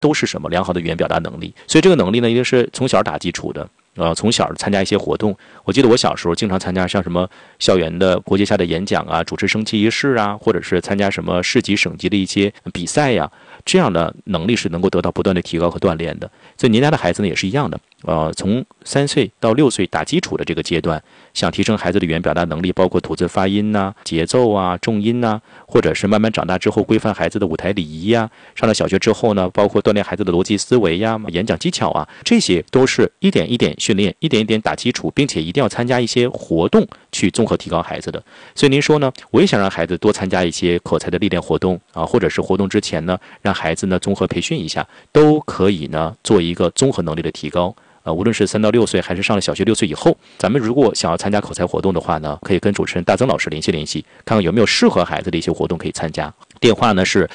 都是什么良好的语言表达能力。所以这个能力呢，一定是从小打基础的。从小参加一些活动，我记得我小时候经常参加像什么校园的国际下的演讲啊，主持升旗仪式啊，或者是参加什么市级省级的一些比赛呀，这样的能力是能够得到不断的提高和锻炼的。所以您家的孩子呢也是一样的，从3岁到6岁打基础的这个阶段，想提升孩子的语言表达能力，包括吐字发音呐、节奏啊、重音呐，或者是慢慢长大之后规范孩子的舞台礼仪呀，上了小学之后呢，包括锻炼孩子的逻辑思维呀、演讲技巧啊，这些都是一点一点训练，一点一点打基础，并且一定要参加一些活动去综合提高孩子的。所以您说呢，我也想让孩子多参加一些口才的历练活动啊，或者是活动之前呢，让孩子呢综合培训一下，都可以呢做一个综合能力的提高。无论是3到6岁，还是上了小学6岁以后，咱们如果想要参加口才活动的话呢，可以跟主持人大曾老师联系联系，看看有没有适合孩子的一些活动可以参加。电话呢是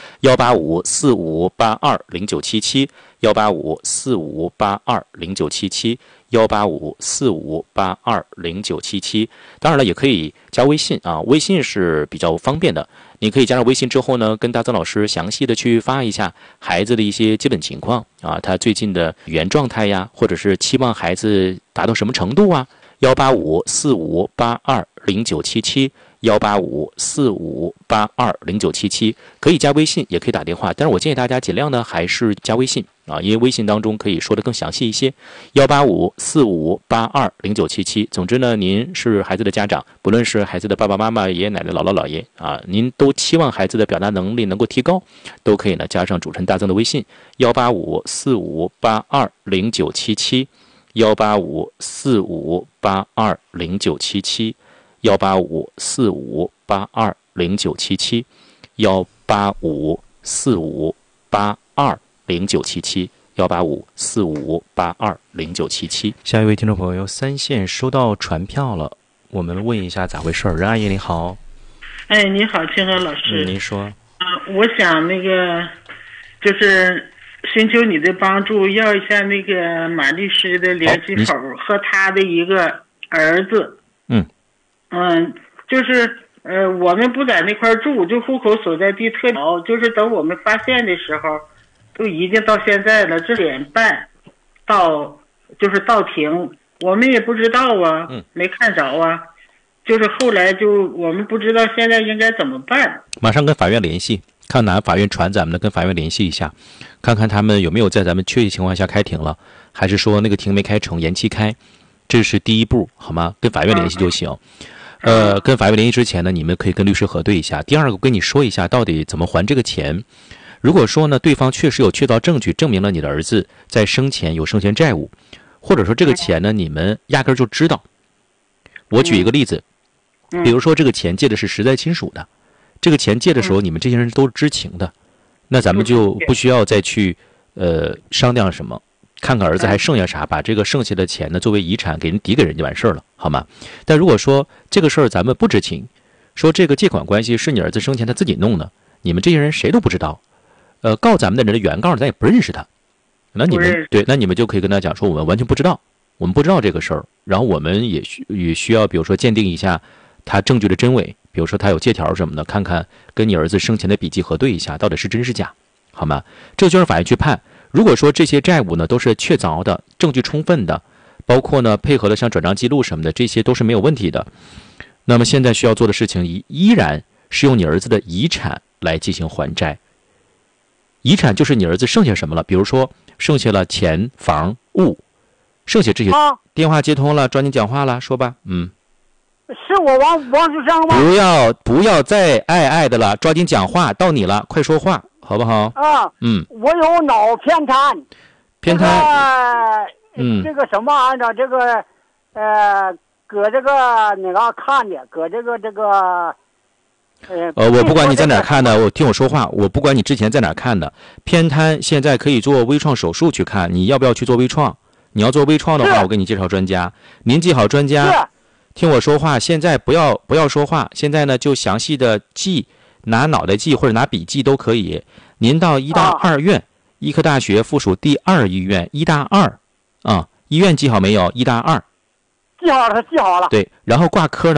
18545820977，18545820977，18545820977。当然了，也可以加微信啊，微信是比较方便的。你可以加上微信之后呢，跟大曾老师详细的去发一下孩子的一些基本情况啊，他最近的语言状态呀，或者是期望孩子达到什么程度啊。18545820977，18545820977，可以加微信，也可以打电话，但是我建议大家尽量呢还是加微信啊，因为微信当中可以说的更详细一些。18545820977。总之呢，您是孩子的家长，不论是孩子的爸爸妈妈、爷爷奶奶、姥姥姥爷啊，您都期望孩子的表达能力能够提高，都可以呢加上主持人大曾的微信，18545820977，18545820977，18545820977，18545820977。下一位听众朋友，3线收到传票了，我们问一下咋回事。任阿姨你好。 哎，你好，清河老师。 您说。 我想就是寻求你的帮助，要一下那个马律师的联系口和他的一个儿子。就是我们不在那块住，就户口所在地特遥，就是等我们发现的时候，都已经到现在了，这4点半到庭，我们也不知道啊，没看着啊。就是后来我们不知道现在应该怎么办。 马上跟法院联系，看哪法院传咱们的，跟法院联系一下，看看他们有没有在咱们确切情况下开庭了，还是说那个庭没开成，延期开，这是第一步，好吗？跟法院联系就行。跟法院联系之前呢，你们可以跟律师核对一下。第二个，我跟你说一下到底怎么还这个钱。如果说呢，对方确实有确凿证据证明了你的儿子在生前有生前债务，或者说这个钱呢，你们压根就知道。我举一个例子，比如说这个钱借的是实在亲属的，这个钱借的时候你们这些人都是知情的，那咱们就不需要再去商量什么，看看儿子还剩下啥，把这个剩下的钱呢作为遗产给人抵给人就完事儿了，好吗？但如果说这个事儿咱们不知情，说这个借款关系是你儿子生前他自己弄的，你们这些人谁都不知道，告咱们的人的原告咱也不认识他，那你们就可以跟他讲说，我们完全不知道，我们不知道这个事儿，然后我们也需要比如说鉴定一下他证据的真伪，比如说他有借条什么的，看看跟你儿子生前的笔记核对一下，到底是真是假，好吗？这就让法院去判。如果说这些债务呢都是确凿的，证据充分的，包括呢配合了像转账记录什么的，这些都是没有问题的。那么现在需要做的事情依然是用你儿子的遗产来进行还债。遗产就是你儿子剩下什么了，比如说剩下了钱、房、物，剩下这些。电话接通了，抓紧讲话了，说吧。 是我王书生吗？ 不要再爱的了，抓紧讲话，到你了，快说话，好不好？ 我有脑偏瘫。 偏瘫。 这个什么按照这个搁这个那个看的，搁这个我不管你在哪看的，我听我说话，我不管你之前在哪看的，偏瘫现在可以做微创手术去看，你要不要去做微创？你要做微创的话，我给你介绍专家。您记好专家，听我说话。现在不要说话，现在呢就详细的记，拿脑袋记或者拿笔记都可以。您到医大2院，医科大学附属第2医院，医大2医院记好没有？医大2。 记好了。 对，然后挂科呢。